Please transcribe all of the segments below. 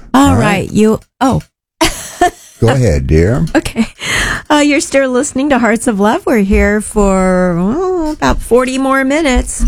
All right. Go ahead, dear. Okay. You're still listening to Hearts of Love. We're here for about 40 more minutes.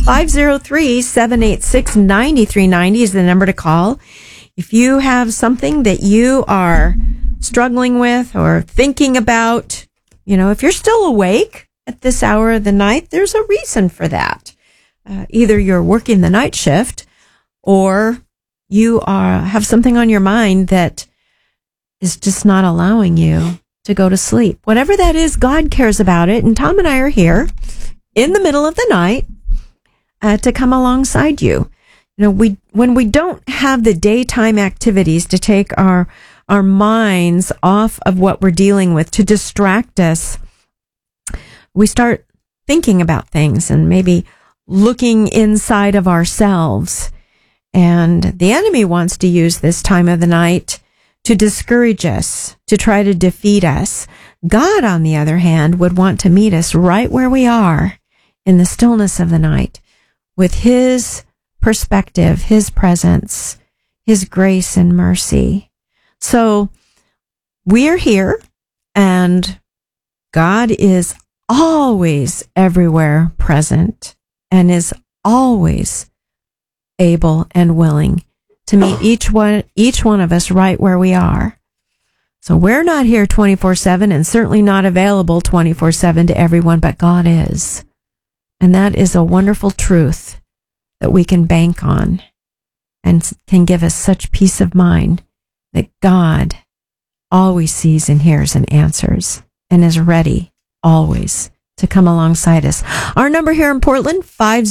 503-786-9390 is the number to call. If you have something that you are struggling with or thinking about, if you're still awake at this hour of the night, there's a reason for that. Either you're working the night shift or you have something on your mind that is just not allowing you to go to sleep. Whatever that is, God cares about it. And Tom and I are here in the middle of the night to come alongside you. When we don't have the daytime activities to take our minds off of what we're dealing with, to distract us, we start thinking about things and maybe looking inside of ourselves. And the enemy wants to use this time of the night to discourage us, to try to defeat us. God, on the other hand, would want to meet us right where we are in the stillness of the night with his perspective, his presence, his grace and mercy. So we are here, and God is always everywhere present and is always able and willing to meet each one of us right where we are. So we're not here 24/7 and certainly not available 24/7 to everyone, but God is. And that is a wonderful truth that we can bank on and can give us such peace of mind that God always sees and hears and answers and is ready always to come alongside us. Our number here in Portland,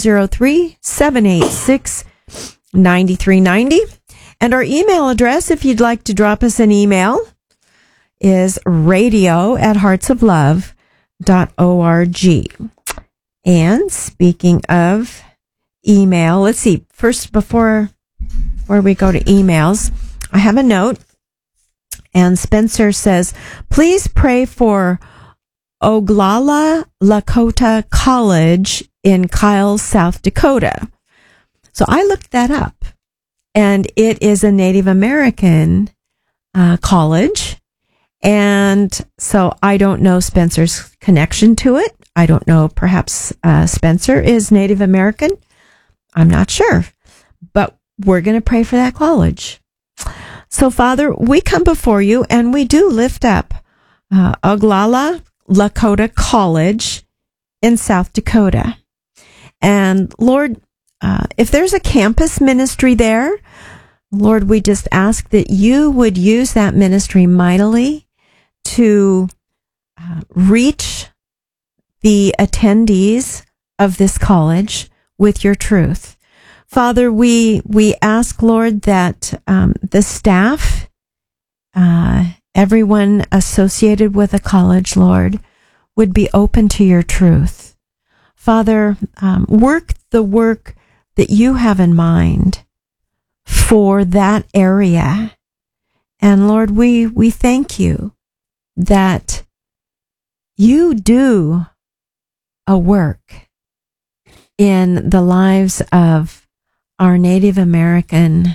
503-786-9390. And our email address, if you'd like to drop us an email, is radio@heartsoflove.org. And speaking of email, let's see, first, before we go to emails, I have a note. And Spencer says, please pray for Oglala Lakota College in Kyle, South Dakota. So I looked that up, and it is a Native American college. And so I don't know Spencer's connection to it. I don't know, perhaps Spencer is Native American. I'm not sure. But we're going to pray for that college. So, Father, we come before you, and we do lift up Oglala Lakota College in South Dakota. And Lord, if there's a campus ministry there, Lord, we just ask that you would use that ministry mightily to reach the attendees of this college with your truth. Father, we ask, Lord, that the staff, everyone associated with a college, Lord, would be open to your truth. Father, work the work that you have in mind for that area. And Lord, we thank you that you do a work in the lives of our Native American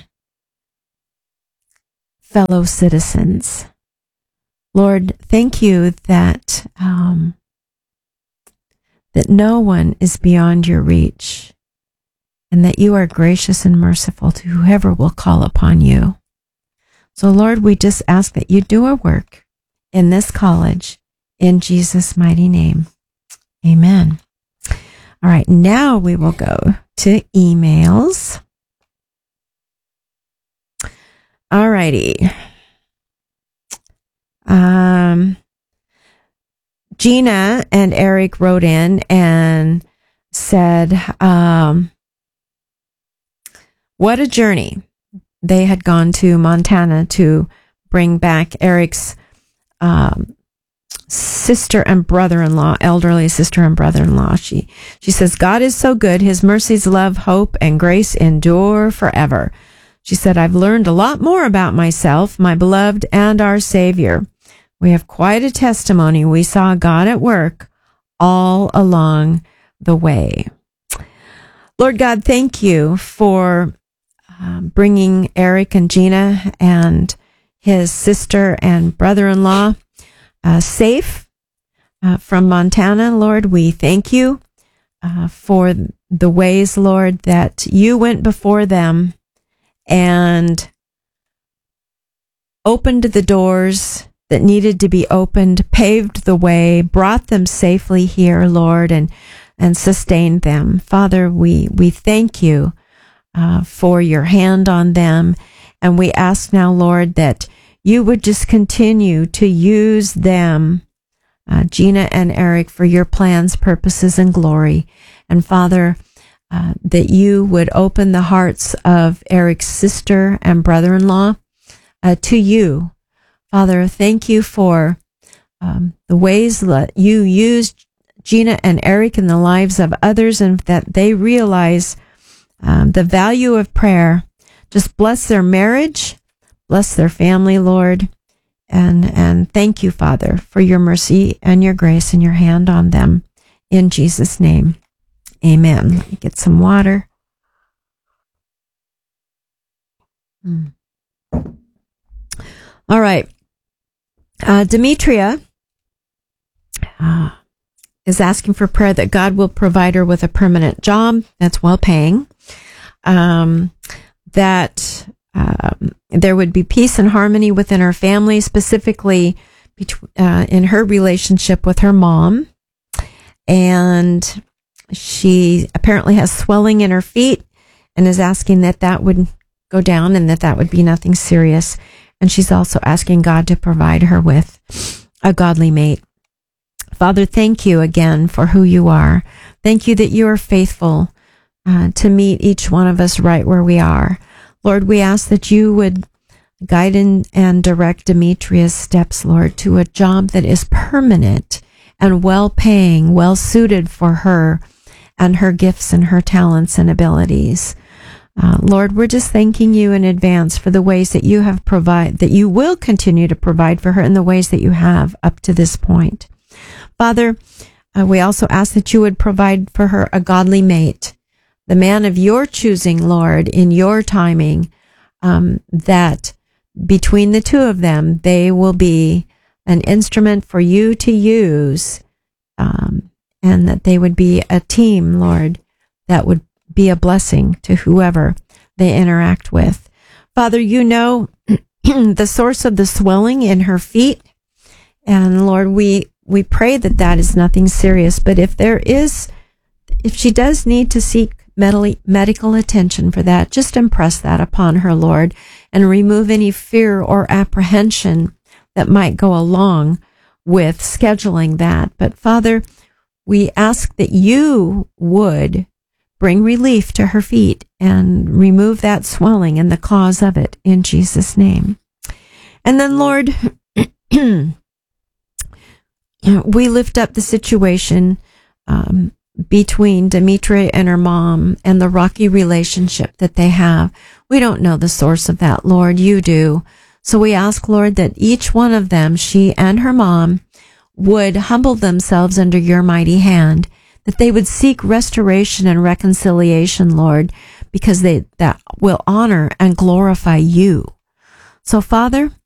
fellow citizens. Lord, thank you that that no one is beyond your reach, and that you are gracious and merciful to whoever will call upon you. So, Lord, we just ask that you do a work in this college in Jesus' mighty name. Amen. All right, now we will go to emails. All righty. Gina and Eric wrote in and said, what a journey. They had gone to Montana to bring back Eric's sister and brother-in-law, elderly sister and brother-in-law. She says, God is so good. His mercies, love, hope, and grace endure forever. She said, I've learned a lot more about myself, my beloved, and our Savior. We have quite a testimony. We saw God at work all along the way. Lord God, thank you for bringing Eric and Gina and his sister and brother-in-law safe from Montana. Lord, we thank you for the ways, Lord, that you went before them and opened the doors that needed to be opened, paved the way, brought them safely here, Lord, and sustained them. Father, we thank you for your hand on them, and we ask now, Lord, that you would just continue to use them, Gina and Eric, for your plans, purposes, and glory. And Father, that you would open the hearts of Eric's sister and brother-in-law to you. Father, thank you for the ways that you used Gina and Eric in the lives of others, and that they realize the value of prayer. Just bless their marriage, bless their family, Lord, and thank you, Father, for your mercy and your grace and your hand on them. In Jesus' name, amen. Let me get some water. All right. Demetria is asking for prayer that God will provide her with a permanent job that's well paying, that there would be peace and harmony within her family, specifically in her relationship with her mom. And she apparently has swelling in her feet and is asking that would go down and that would be nothing serious. And she's also asking God to provide her with a godly mate. Father, thank you again for who you are. Thank you that you are faithful to meet each one of us right where we are. Lord, we ask that you would guide and direct Demetria's steps, Lord, to a job that is permanent and well-paying, well-suited for her and her gifts and her talents and abilities. Lord, we're just thanking you in advance for the ways that you have that you will continue to provide for her in the ways that you have up to this point. Father, we also ask that you would provide for her a godly mate, the man of your choosing, Lord, in your timing, that between the two of them, they will be an instrument for you to use, and that they would be a team, Lord, that would be a blessing to whoever they interact with. Father, you know the source of the swelling in her feet. And Lord, we pray that is nothing serious. But if she does need to seek medical attention for that, just impress that upon her, Lord, and remove any fear or apprehension that might go along with scheduling that. But Father, we ask that you would bring relief to her feet and remove that swelling and the cause of it in Jesus' name. And then, Lord, we lift up the situation between Demetria and her mom and the rocky relationship that they have. We don't know the source of that, Lord. You do. So we ask, Lord, that each one of them, she and her mom, would humble themselves under your mighty hand, that they would seek restoration and reconciliation, Lord, because that will honor and glorify you. So, Father,